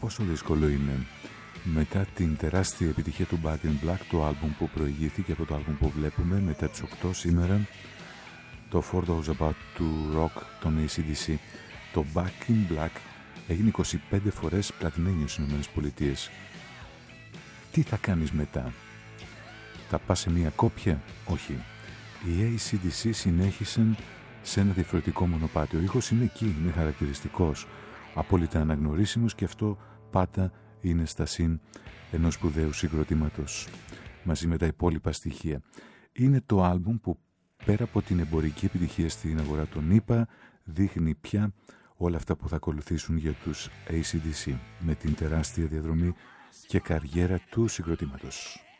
πόσο δύσκολο είναι μετά την τεράστια επιτυχία του Back in Black, το άλμπουμ που προηγήθηκε από το άλμπουμ που βλέπουμε μετά τις 8 σήμερα, το For Those About to Rock των AC/DC. Το Back in Black έγινε 25 φορές πλατινένιο στις ΗΠΑ. Τι θα κάνεις μετά? Θα πας σε μια κόπια? Όχι. Οι AC/DC συνέχισαν σε ένα διαφορετικό μονοπάτι. Ο ήχος είναι εκεί, είναι χαρακτηριστικός, απόλυτα αναγνωρίσιμος, και αυτό πάντα είναι στα συν ενός σπουδαίου συγκροτήματος μαζί με τα υπόλοιπα στοιχεία. Είναι το άλμπουμ που πέρα από την εμπορική επιτυχία στην αγορά των ΗΠΑ δείχνει πια όλα αυτά που θα ακολουθήσουν για τους AC/DC με την τεράστια διαδρομή και καριέρα του συγκροτήματος.